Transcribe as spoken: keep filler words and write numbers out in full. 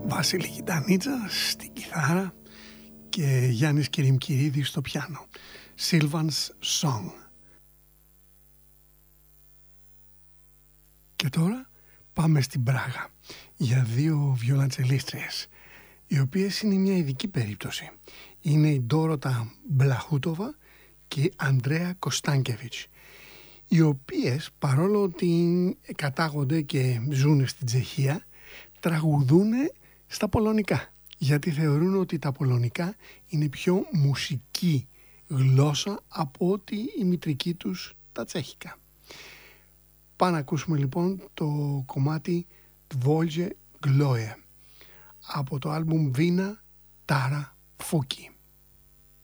Βασίλη Κιτανίτσα στην κιθάρα και Γιάννης Κυριμκυρίδης στο πιάνο. Sylvan's Song. Και τώρα πάμε στην Πράγα για δύο βιολαντσελίστριες, οι οποίες είναι μια ειδική περίπτωση. Είναι η Ντόροτα Μπλαχούτοβα και η Ανδρέα Κωνστάνκεβιτς, οι οποίες παρόλο ότι κατάγονται και ζουν στην Τσεχία, τραγουδούν στα πολωνικά, γιατί θεωρούν ότι τα πολωνικά είναι πιο μουσική γλώσσα από ότι η μητρική τους τα τσέχικα. Πάμε να ακούσουμε λοιπόν το κομμάτι Dwoje Gloje από το άλμπουμ Βίνα Τάρα Φούκι.